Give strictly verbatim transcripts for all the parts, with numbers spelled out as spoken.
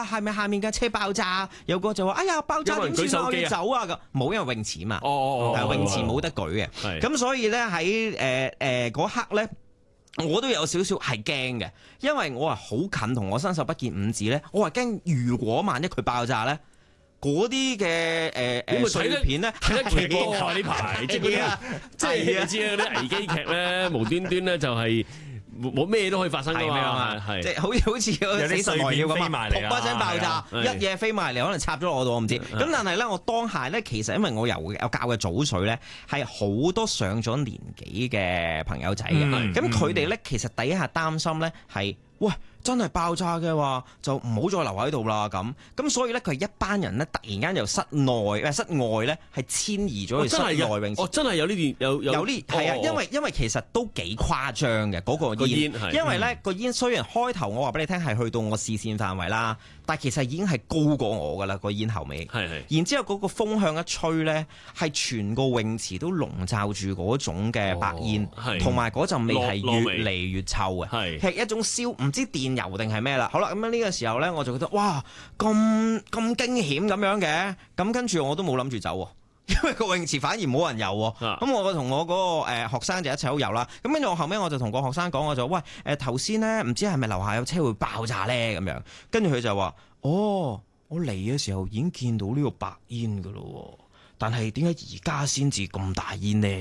啊，係咪下面架車爆炸？有個就話：哎呀，爆炸點算啊？我要走啊！咁冇，因為泳池嘛， 哦哦哦， 泳池冇得舉嘅。 係咁所以咧喺誒誒嗰刻咧。我都有少少係驚嘅，因為我係好近同我伸手不見五指咧，我係驚如果萬一佢爆炸咧，嗰啲嘅誒誒碎片咧睇得劇多啊呢排，即係嗰啲即係你知啊嗰啲危機劇咧，無端端咧就係冇咩都可以發生㗎嘛，係即係好似好似嗰個死神來了咁啊，噗一聲爆炸，一嘢飛埋嚟，可能插咗我度，我唔知。咁但係咧，我當下咧其實因為我由我教嘅早水咧，係好多上咗年紀嘅朋友仔嘅，咁佢哋咧其實第一下擔心咧係喂。真係爆炸嘅話，就唔好再留喺度啦咁。咁所以咧，佢係一班人咧，突然間由室內誒室外咧，係遷移咗去室內泳池。 哦，真係有呢段有有呢係啊，因為因為其實都幾誇張嘅嗰個煙，因為咧個煙雖然開頭我話俾你聽係去到我視線範圍啦，但係其實已經係高過我噶啦個煙後尾。 係係。 然之後嗰個風向一吹咧，係全個泳池都籠罩住嗰種嘅白煙，同埋嗰陣味係越嚟越臭嘅，係係一種燒唔知電油定係咩啦？好啦，咁樣呢個時候咧，我就覺得哇，咁咁驚險咁樣嘅，咁跟住我都冇諗住走，因為個泳池反而冇人游，咁、啊、我同我嗰個誒學生就一齊好游啦。咁跟住我後尾我就同個學生講，我就喂誒頭先咧唔知係咪樓下有車會爆炸咧咁樣，跟住佢就話哦，我嚟嘅時候已經見到呢個白煙噶咯，但係點解而家先至咁大煙呢？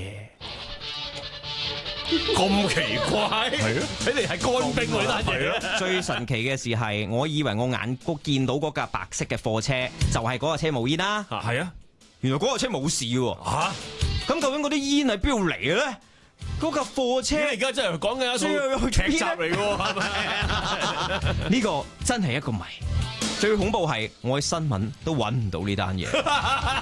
咁奇怪，係啊！睇嚟係乾冰喎呢單嘢。 最神奇嘅事係，我以為我眼谷見到嗰架白色嘅貨車，就係嗰架車冇煙啦。 係啊， 原來嗰架車冇事喎。嚇！咁究竟嗰啲煙係邊度嚟嘅咧？嗰架貨車， 你而家真係講緊一套劇集嚟喎，係咪？ 呢個真係一個謎。最恐怖係我喺新聞都揾唔到呢單嘢。